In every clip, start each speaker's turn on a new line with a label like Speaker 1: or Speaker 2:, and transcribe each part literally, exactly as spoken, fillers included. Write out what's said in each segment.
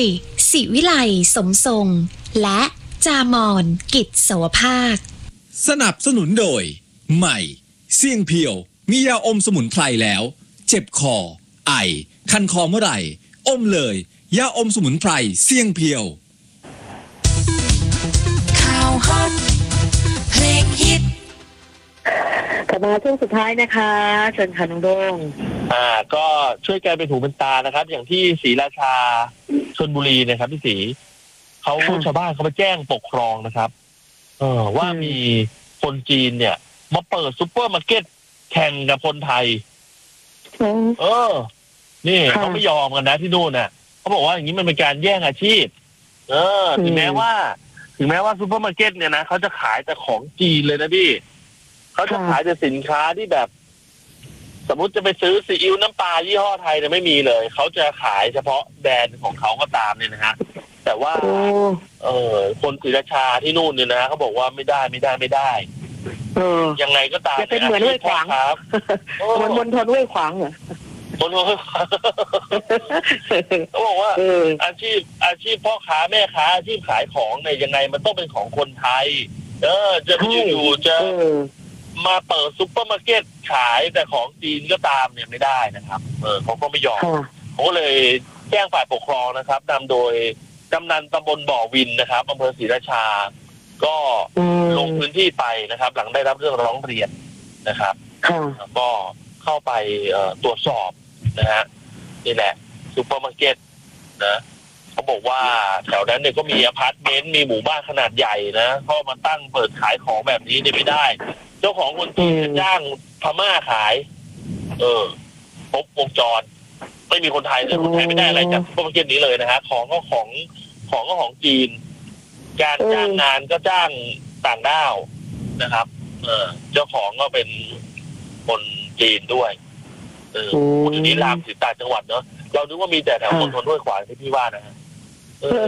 Speaker 1: ศิวิไลสมทรงและจามอนกิจโสภาค
Speaker 2: สนับสนุนโดยใหม่เสี่ยงเพียวมียาอมสมุนไพรแล้วเจ็บคอไอคันคอเมื่อไหร่อมเลยยาอมสมุนไพรเสี่ยงเพียว
Speaker 3: ข่าวฮอตเพลงฮิต
Speaker 4: กลับมาช่วงสุดท้ายนะคะเชิญค่ะน้องโด่ง
Speaker 5: อ่าก็ช่วยกันเป็นหูเป็นตานะครับอย่างที่ศรีราชาชลบุรีนะครับพี่ศรีเขาชาวบ้านเขาไปแจ้งปกครองนะครับเออว่ามีคนจีนเนี่ยมาเปิดซุปเปอร์มาร์เก็ตแข่งกับคนไทยเออนี่เขาไม่ยอมกันนะที่นู่นน่ะเขาบอกว่าอย่างนี้มันเป็นการแย่งอาชีพเออถึงแม้ว่าถึงแม้ว่าซุปเปอร์มาร์เก็ตเนี่ยนะเขาจะขายแต่ของจีนเลยนะพี่เขาจะขายแต่สินค้าที่แบบสมมุติจะไปซื้อซีอิ๊วน้ำปลายี่ห้อไทยเนี่ยไม่มีเลยเขาจะขายเฉพาะแบรนด์ของเขาก็ตามเนี่ยนะฮะแต่ว่าเออคนศรีราชาที่นู่นเนี่ยนะเขาบอกว่าไม่ได้ไม่ได้ไม่ได้
Speaker 4: เออ
Speaker 5: ยังไงก็ตาม
Speaker 4: จะเป็นเหมือนห้วยขวาง
Speaker 5: ครับ
Speaker 4: เหมือนมณฑลห้วยขวางเหรอ
Speaker 5: มณฑลห้วยขวางเขาบอกว่าอาชีพอาชีพพ่อค้าแม่ค้าอาชีพขายของเนี่ยยังไงมันต้องเป็นของคนไทยเออจะอยู่ๆจะมาเปิดซุปเปอร์มาร์เก็ตขายแต่ของจีนก็ตามเนี่ยไม่ได้นะครับเออเขาก็ไม่ยอมเขาเลยแจ้งฝ่ายปกครองนะครับนำโดยกำนันตำบลบ่อวินนะครับอำเภอศรีราชาก็ลงพื้นที่ไปนะครับหลังได้รับเรื่องร้องเรียนนะครับก็เข้าไปตรวจสอบนะฮะนี่แหละซุปเปอร์มาร์เก็ตนะเขาบอกว่าแถวนั้นเนี่ยก็มีอพาร์ตเมนต์มีหมู่บ้านขนาดใหญ่นะเขามาตั้งเปิดขายของแบบนี้เนี่ยไม่ได้เจ้าของคนจีนจะจ้างพม่าขายเออครบวงจรไม่มีคนไทยเลยคนไทยไม่ได้อะไรจากซุปเปอร์มาร์เก็ตนี้เลยนะฮะของก็ของของก็ของจีนการจ้างงานก็จ้างต่างด้าวนะครับเออเจ้าของก็เป็นคนจีนด้วยเออคนนี้ลามถึงต่างจังหวัดเนอะเรานึกว่ามีแต่แถวมณฑลห้วยขวางที่พี่ว่านะฮะเออ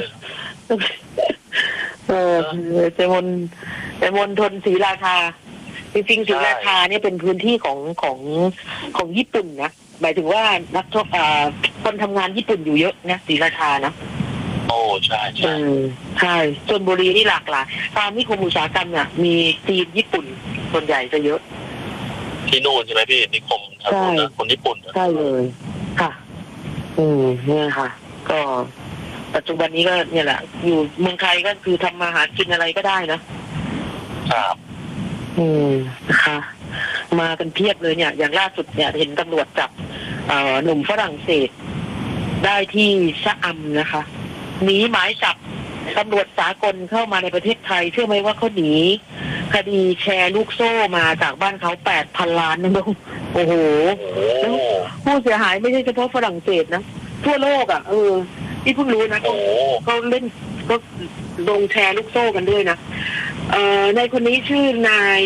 Speaker 4: เออแต่มณแต่มณฑลศรีราชาจริงๆศรีราชาเนี่ยเป็นพื้นที่ของของของญี่ปุ่นนะหมายถึงว่านักท่องคนทำงานญี่ปุ่นอยู่เยอะนะศรีราชานะ
Speaker 5: โอ้ใช่ใช่
Speaker 4: ใช่ชลบุรีนี่หลากหลายตามนิคมอุตสาหกรรมเนี่ยมีจีนญี่ปุ่นส่วนใหญ่จะเยอะ
Speaker 5: ที่นู่นใช่ไหมพี่นิคมทางนู้นนะคนญี่ปุ่น
Speaker 4: ใช่เลยค่ะอืมเนี่ยค่ะก็ปัจจุบันนี้ก็เนี่ยแหละอยู่เมืองไทยก็คือทำมาหากินอะไรก็ได้นะครับอืมนะคะมากันเพียบเลยเนี่ยอย่างล่าสุดเนี่ยเห็นตำรวจจับหนุ่มฝรั่งเศสได้ที่ชะอำนะคะหนีหมายจับตำรวจสากลเข้ามาในประเทศไทยเชื่อไหมว่าเขาหนีคดีแชร์ลูกโซ่มาจากบ้านเขาแปดพันล้านนะลูกโอ้โหผู้เสียหายไม่ใช่เฉพาะฝรั่งเศสนะทั่วโลกอ่ะเออที่เพิ่งรู้นะเขาเล่นก็ลงแชร์ลูกโซ่กันด้วยนะเอ่อในคนนี้ชื่อนาย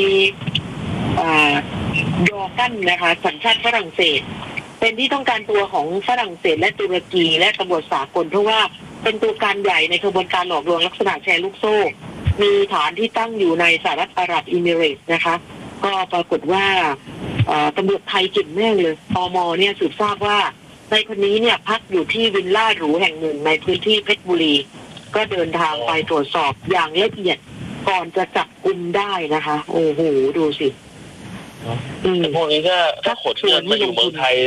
Speaker 4: ยอร์กันนะคะสัญชาติฝรั่งเศสเป็นที่ต้องการตัวของฝรั่งเศสและตุรกีและตำรวจสากลเพราะว่าเป็นตัวการใหญ่ในกระบวนการหลอกลวงลักษณะแชร์ลูกโซ่มีฐานที่ตั้งอยู่ในสหรัฐอาหรับเอมิเรตส์นะคะก็ปรากฏว่าตำรวจไทยเก่งแน่เลยตม.เนี่ยสืบทราบว่าในคนนี้เนี่ยพักอยู่ที่วิลล่าหรูแห่งหนึ่งในพื้นที่เพชรบุรีก็เดินทางไปตรวจสอบอย่างละเอียดก่อนจะจับกุมได้นะคะโอ้โหดูสิ
Speaker 5: พวกนี้ก็ถ้าขนเงินมาอยู่เมืองไทย